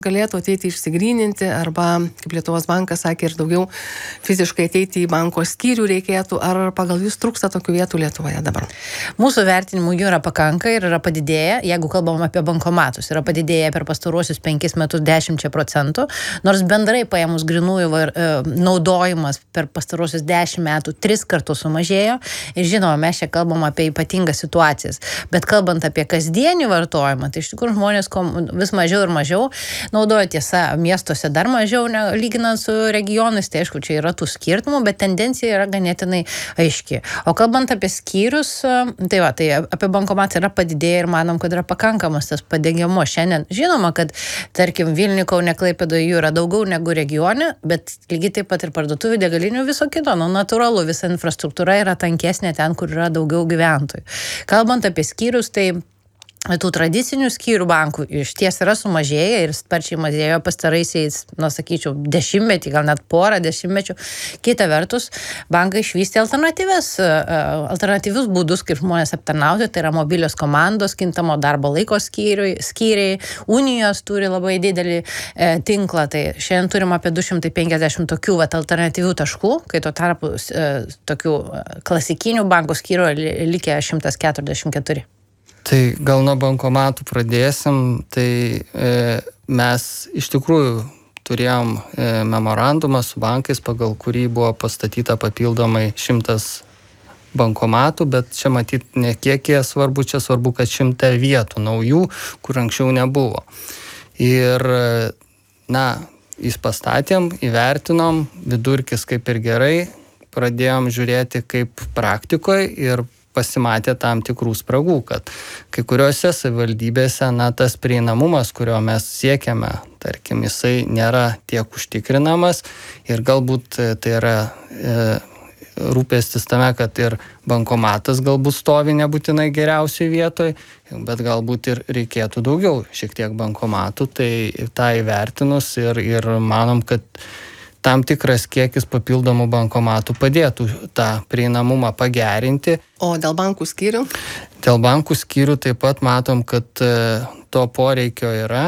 galėtų ateiti išsigryninti arba, kaip Lietuvos bankas sakė, ir daugiau fiziškai ateiti į banko skyrių reikėtų, ar pagal jūs trūksta tokių vietų Lietuvoje dabar? Mūsų vertinimų jų yra pakanka ir yra padidėję, jeigu kalbam apie bankomatus, yra padidėję per pastaruosius 5 metus 10%, nors bendrai paėmus grynųjų naudojimas per pastaruosius 10 metų 3 kartus sumažėjo ir žinoma, mes čia kalbam apie ypatingas situacijas, bet kalbant apie kasdienį vartojimą, tai iš tikrųjų žmonės vis mažiau ir mažiau naudoja, tiesa, miestuose dar mažiau lyginant su regionais, tai aišku, čia yra tų skirtumų, bet tendencija yra ganėtinai aiški. O kalbant apie skyrius, tai apie bankomatą yra padidėję ir manom, kad yra pakankamas tas padengiamo. Šiandien žinoma, kad tarkim Vilniuje, Kaune, Klaipėdoje jų yra daugiau negu regione, bet lygiai taip pat ir parduotuvių, degalinių, viso kito. Natūralu, visa infrastruktūra yra tankesnė ten, kur yra daugiau gyventojų. Kalbant apie skyrius, tai tų tradicinių skyrių bankų iš ties yra sumažėję ir sparčiai mažėjo pastaraisiais, sakyčiau, dešimtmetį, gal net porą dešimtmečių. Kita vertus, bankai išvystė alternatyvius būdus, kaip žmonės aptarnauti, tai yra mobilios komandos, kintamo darbo laiko skyriai, unijos turi labai didelį tinklą, tai šiandien turim apie 250 tokių alternatyvių taškų, kai tuo tarpu tokių klasikinių bankų skyrių likę 144. Tai gal nuo bankomatų pradėsim, tai mes iš tikrųjų turėjom memorandumą su bankais, pagal kurį buvo pastatyta papildomai 100 bankomatų, bet čia matyt ne kiek jie svarbu, čia svarbu, kad 100 vietų naujų, kur anksčiau nebuvo. Ir, pastatėm, įvertinom, vidurkis kaip ir gerai, pradėjom žiūrėti kaip praktikoje ir pasimatė tam tikrų spragų, kad kai kuriuose savivaldybėse, tas prieinamumas, kurio mes siekiame, tarkim, jisai nėra tiek užtikrinamas ir galbūt tai yra rūpestis tame, kad ir bankomatas galbūt stovi nebūtinai geriausiai vietoj, bet galbūt ir reikėtų daugiau šiek tiek bankomatų, tai tą įvertinus ir manom, kad tam tikras kiekis papildomų bankomatų padėtų tą prieinamumą pagerinti. O dėl bankų skyrių? Dėl bankų skyrių taip pat matom, kad to poreikio yra.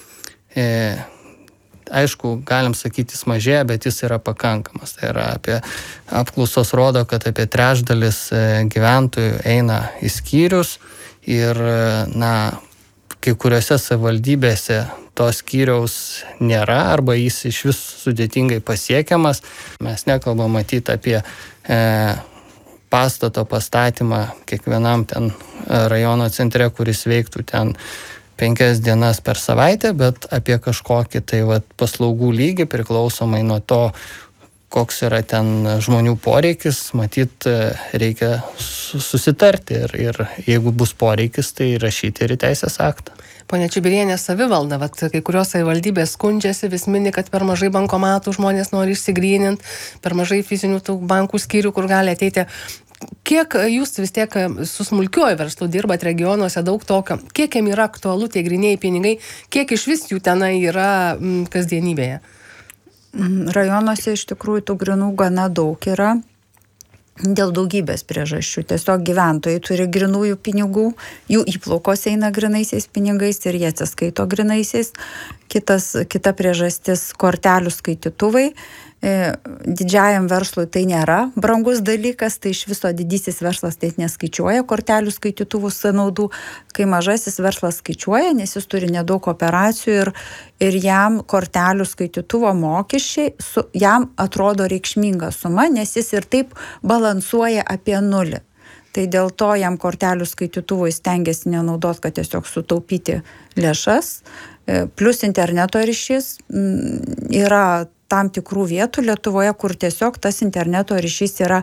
Aišku, galim sakyti, jis mažėja, bet jis yra pakankamas. Tai yra apklausos rodo, kad apie 1/3 gyventojų eina į skyrius ir, kai kuriuose savivaldybėse to skyriaus nėra arba jis iš vis sudėtingai pasiekiamas. Mes nekalbam matyti apie pastato pastatymą kiekvienam ten rajono centre, kuris veiktų ten 5 dienas per savaitę, bet apie kažkokį tai paslaugų lygį priklausomai nuo to, koks yra ten žmonių poreikis, matyt, reikia susitarti ir jeigu bus poreikis, tai rašyti ir į teisės aktą. Pone Čibirienė, savivalda, kai kurios savivaldybės skundžiasi, vis mini, kad per mažai bankomatų žmonės nori išsigryninti, per mažai fizinių tų bankų skyrių, kur gali ateiti. Kiek jūs vis tiek su smulkiuoju verslu dirbat regionuose, daug tokio, kiek jiem yra aktualu tie grynieji pinigai, kiek iš vis jų tenai yra kasdienybėje? Rajonuose iš tikrųjų tų grynų gana daug yra. Dėl daugybės priežasčių. Tiesiog gyventojai turi grynųjų pinigų, jų įplaukos eina grynaisiais pinigais ir jie atsiskaito grynaisiais. Kita priežastis - kortelių skaitytuvai. Didžiajam verslui tai nėra brangus dalykas, tai iš viso didysis verslas tai neskaičiuoja kortelių skaitytuvų sąnaudų, kai mažasis verslas skaičiuoja, nes jis turi nedaug operacijų ir jam kortelių skaitytuvo mokesčiai jam atrodo reikšminga suma, nes jis ir taip balansuoja apie 0. Tai dėl to jam kortelių skaitytuvo jis stengiasi nenaudot, kad tiesiog sutaupyti lėšas. Plus interneto ryšys yra tam tikrų vietų Lietuvoje, kur tiesiog tas interneto ryšys yra,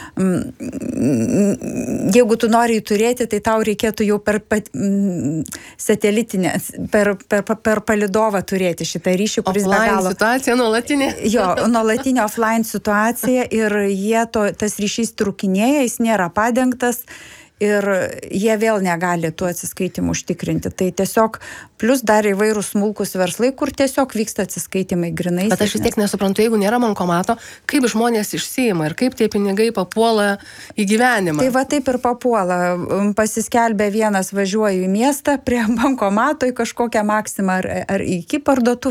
jeigu tu nori jį turėti, tai tau reikėtų jau per satelitinę, per palidovą turėti šitą ryšį, kuris be galo... Offline situacija nuolatinė? Jo, nuolatinė offline situacija ir tas ryšys trukinėja, jis nėra padengtas. Ir jie vėl negali tų atsiskaitimų užtikrinti. Tai tiesiog, plus dar įvairūs smulkus verslai, kur tiesiog vyksta atsiskaitimai grynais. Bet aš vis tiek nesuprantu, jeigu nėra bankomato, kaip žmonės išsiima ir kaip tie pinigai papuola į gyvenimą. Tai va taip ir papuola. Pasiskelbė vienas, važiuoju į miestą prie bankomato į kažkokią Maksimą ar iki parduotuvę.